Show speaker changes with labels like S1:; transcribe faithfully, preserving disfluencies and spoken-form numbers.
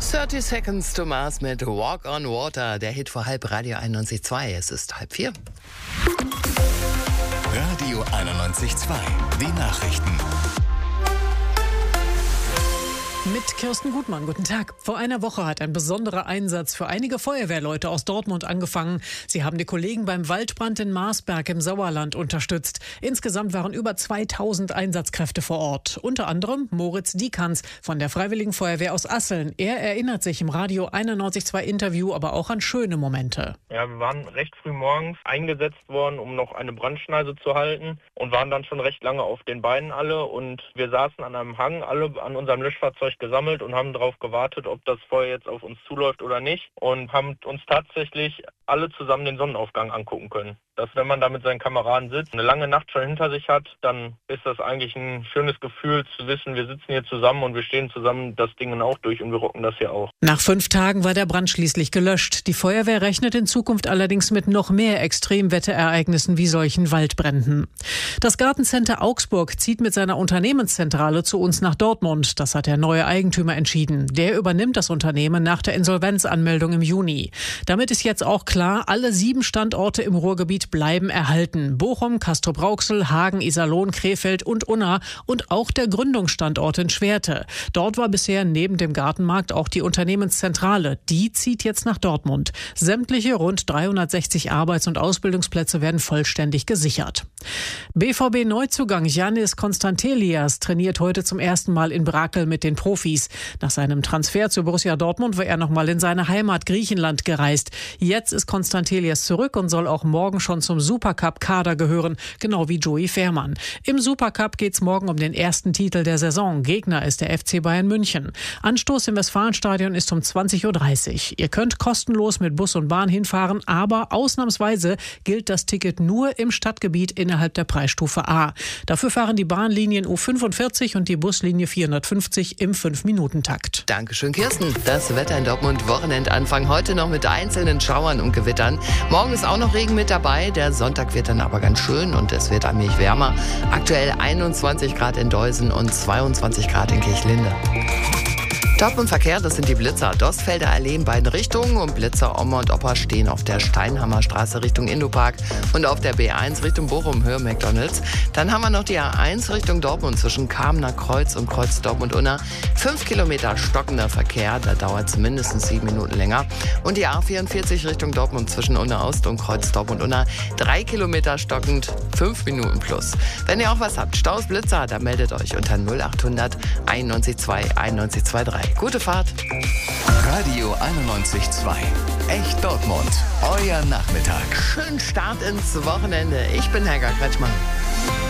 S1: dreißig Seconds to Mars mit Walk on Water, der Hit vor halb Radio einundneunzig Komma zwei. Es ist halb vier.
S2: Radio einundneunzig Komma zwei, die Nachrichten.
S3: Mit Kirsten Gutmann, guten Tag. Vor einer Woche hat ein besonderer Einsatz für einige Feuerwehrleute aus Dortmund angefangen. Sie haben die Kollegen beim Waldbrand in Marsberg im Sauerland unterstützt. Insgesamt waren über zweitausend Einsatzkräfte vor Ort. Unter anderem Moritz Diekans von der Freiwilligen Feuerwehr aus Asseln. Er erinnert sich im Radio einundneunzig Komma zwei Interview aber auch an schöne Momente.
S4: Ja, wir waren recht früh morgens eingesetzt worden, um noch eine Brandschneise zu halten und waren dann schon recht lange auf den Beinen alle. Und wir saßen an einem Hang, alle an unserem Löschfahrzeug gesammelt und haben darauf gewartet, ob das Feuer jetzt auf uns zuläuft oder nicht, und haben uns tatsächlich alle zusammen den Sonnenaufgang angucken können. Dass, wenn man da mit seinen Kameraden sitzt, eine lange Nacht schon hinter sich hat, dann ist das eigentlich ein schönes Gefühl zu wissen, wir sitzen hier zusammen und wir stehen zusammen das Ding auch durch und wir rocken das hier auch.
S3: Nach fünf Tagen war der Brand schließlich gelöscht. Die Feuerwehr rechnet in Zukunft allerdings mit noch mehr Extremwetterereignissen wie solchen Waldbränden. Das Gartencenter Augsburg zieht mit seiner Unternehmenszentrale zu uns nach Dortmund. Das hat der neue Eigentümer entschieden. Der übernimmt das Unternehmen nach der Insolvenzanmeldung im Juni. Damit ist jetzt auch klar, alle sieben Standorte im Ruhrgebiet bleiben erhalten. Bochum, Castrop-Rauxel, Hagen, Iserlohn, Krefeld und Unna und auch der Gründungsstandort in Schwerte. Dort war bisher neben dem Gartenmarkt auch die Unternehmenszentrale. Die zieht jetzt nach Dortmund. Sämtliche rund dreihundertsechzig Arbeits- und Ausbildungsplätze werden vollständig gesichert. B V B-Neuzugang Yannis Konstantelias trainiert heute zum ersten Mal in Brakel mit den Profis. Nach seinem Transfer zu Borussia Dortmund war er noch mal in seine Heimat Griechenland gereist. Jetzt ist Konstantelias zurück und soll auch morgen schon zum Supercup-Kader gehören, genau wie Joey Fehrmann. Im Supercup geht's morgen um den ersten Titel der Saison. Gegner ist der F C Bayern München. Anstoß im Westfalenstadion ist um zwanzig Uhr dreißig. Ihr könnt kostenlos mit Bus und Bahn hinfahren, aber ausnahmsweise gilt das Ticket nur im Stadtgebiet innerhalb der Preisstufe A. Dafür fahren die Bahnlinien U fünfundvierzig und die Buslinie vierhundertfünfzig im fünf Minuten Takt.
S1: Dankeschön, Kirsten. Das Wetter in Dortmund, Wochenendanfang heute noch mit einzelnen Schauern und Gewittern. Morgen ist auch noch Regen mit dabei. Der Sonntag wird dann aber ganz schön und es wird allmählich wärmer. Aktuell einundzwanzig Grad in Deusen und zweiundzwanzig Grad in Kirchlinde. Top und Verkehr, das sind die Blitzer. Dostfelder Allee in beiden Richtungen und Blitzer Oma und Opa stehen auf der Steinhammerstraße Richtung Indopark und auf der B eins Richtung Bochum, Höhe McDonalds. Dann haben wir noch die A eins Richtung Dortmund zwischen Kamener Kreuz und Kreuz Dortmund-Unna. Fünf Kilometer stockender Verkehr, da dauert es mindestens sieben Minuten länger. Und die A vierundvierzig Richtung Dortmund zwischen Unna Ost und Kreuz Dortmund-Unna. Drei Kilometer stockend, fünf Minuten plus. Wenn ihr auch was habt, Staus, Blitzer, dann meldet euch unter null achthundert einundneunzig zwei einundneunzig drei. Gute Fahrt.
S2: Radio einundneunzig Komma zwei. Echt Dortmund. Euer Nachmittag.
S1: Schönen Start ins Wochenende. Ich bin Helga Kretschmann.